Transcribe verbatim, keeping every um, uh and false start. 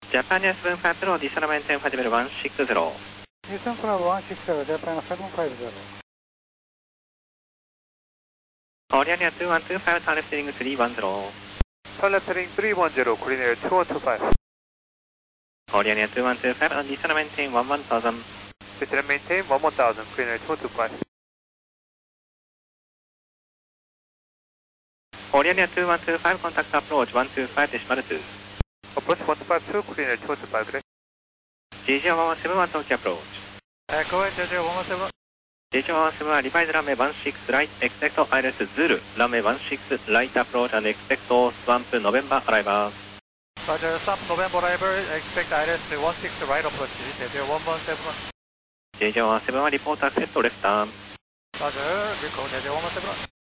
ジャパニアセブンファイブゼロ、ディスラメンテン始めるいちろくゼロ。 ディスラメンテンいちろくゼロ、ジャパニアセブンファイブゼロ。 コリアニアにいちにーご、ターンレフティングさんいちゼロ。 ターンレフティングさんいちゼロ、コリアニアにいちいちにご。 コリアニアにいちいちにご、ディスラメンテンいちいちゼロゼロ。 ディスラメンテンいちいちゼロゼロ、コリアニアにいちいちにご。 コリアニアにいちいちにご、コンタクトアプローチいちにーごデシマルに。 Approach one two five two, clear at two two five, ready? J J one one seven one Tokyo approach. Uh, go ahead, J J one one seven. J J one one seven, revise runway one six right, expect I L S Zulu, runway one six right approach and expect swamp November arrival. Roger, swamp November arrival, expect I L S one six right approach, J J one one seven. J J one one seven, report accept left arm. Roger, recall J J one one seven.